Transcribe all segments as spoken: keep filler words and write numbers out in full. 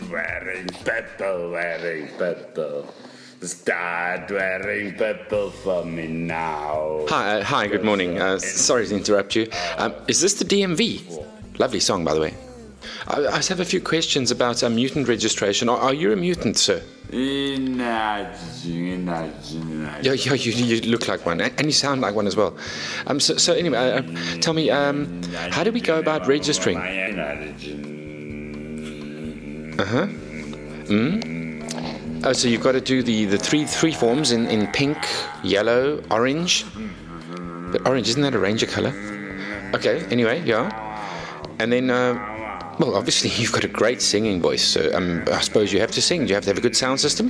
wearing purple, wearing purple. Start wearing purple for me now. Hi, uh, hi. Good morning. Uh, sorry to interrupt you. Um, is this the D M V? Lovely song, by the way. I, I just have a few questions about uh, mutant registration. Are, are you a mutant, sir? Yeah, yeah, you, you look like one, and you sound like one as well. Um, so, so anyway, uh, tell me, um, how do we go about registering? Uh huh. Hmm. Oh, so you've got to do the, the three three forms in, in pink, yellow, orange. The orange, isn't that a ranger color? Okay. Anyway, yeah. And then, uh, well, obviously you've got a great singing voice, so um, I suppose you have to sing. Do you have to have a good sound system?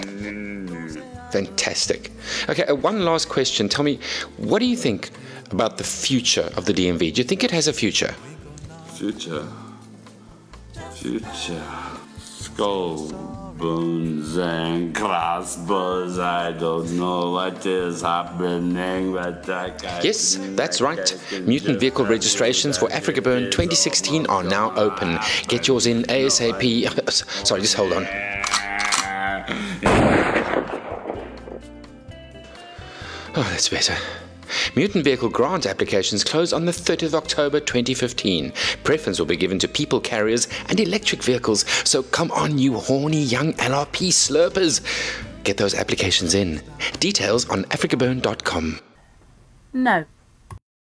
Fantastic. Okay, uh, one last question. Tell me, what do you think about the future of the D M V? Do you think it has a future? Future. Future. Skull bones and crossbows. I don't know what is happening, but I can't. Yes, that's right. Mutant vehicle registrations for Africa Burn twenty sixteen are now open. Get yours in ASAP. Sorry, just hold on. Oh, that's better. Mutant vehicle grant applications close on the thirtieth of October twenty fifteen. Preference will be given to people carriers and electric vehicles. So come on, you horny young L R P slurpers. Get those applications in. Details on africa burn dot com. No.